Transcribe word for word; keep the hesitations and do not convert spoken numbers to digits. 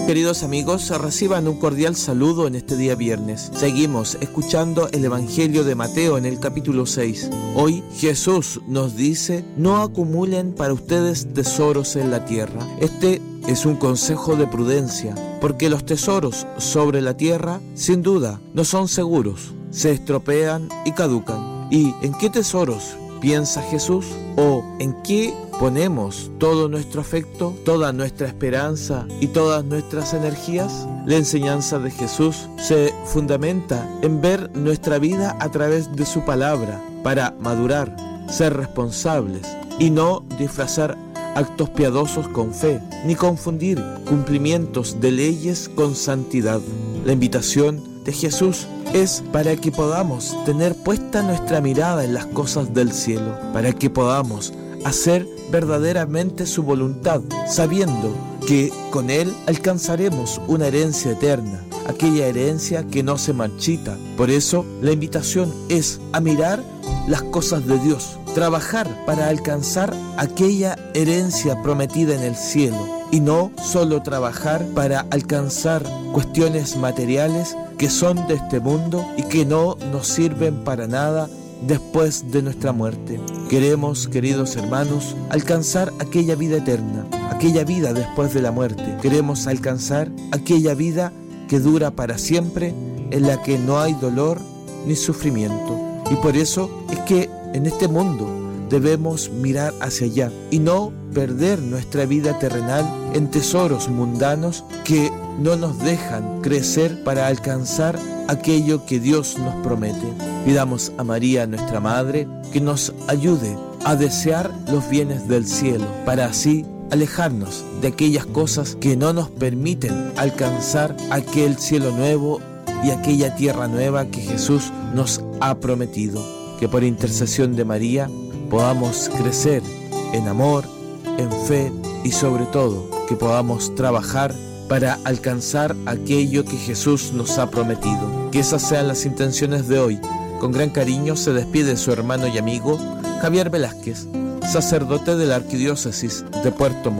Queridos amigos, reciban un cordial saludo en este día viernes. Seguimos escuchando el Evangelio de Mateo en el capítulo seis. Hoy Jesús nos dice: no acumulen para ustedes tesoros en la tierra. Este es un consejo de prudencia, porque los tesoros sobre la tierra, sin duda, no son seguros, se estropean y caducan. ¿Y en qué tesoros piensa Jesús? ¿O en qué ponemos todo nuestro afecto, toda nuestra esperanza y todas nuestras energías? La enseñanza de Jesús se fundamenta en ver nuestra vida a través de su palabra para madurar, ser responsables y no disfrazar actos piadosos con fe, ni confundir cumplimientos de leyes con santidad. La invitación de Jesús es para que podamos tener puesta nuestra mirada en las cosas del cielo, para que podamos hacer verdaderamente su voluntad, sabiendo que con Él alcanzaremos una herencia eterna, aquella herencia que no se marchita. Por eso la invitación es a mirar las cosas de Dios, trabajar para alcanzar aquella herencia prometida en el cielo, y no solo trabajar para alcanzar cuestiones materiales que son de este mundo y que no nos sirven para nada después de nuestra muerte. Queremos, queridos hermanos, alcanzar aquella vida eterna, aquella vida después de la muerte. Queremos alcanzar aquella vida que dura para siempre, en la que no hay dolor ni sufrimiento. Y por eso es que en este mundo debemos mirar hacia allá y no perder nuestra vida terrenal en tesoros mundanos que no nos dejan crecer para alcanzar aquello que Dios nos promete. Pidamos a María, nuestra Madre, que nos ayude a desear los bienes del cielo, para así alejarnos de aquellas cosas que no nos permiten alcanzar aquel cielo nuevo y aquella tierra nueva que Jesús nos ha prometido. Que por intercesión de María podamos crecer en amor, en fe y sobre todo que podamos trabajar para alcanzar aquello que Jesús nos ha prometido. Que esas sean las intenciones de hoy. Con gran cariño se despide su hermano y amigo Javier Velázquez, sacerdote de la Arquidiócesis de Puerto Montt.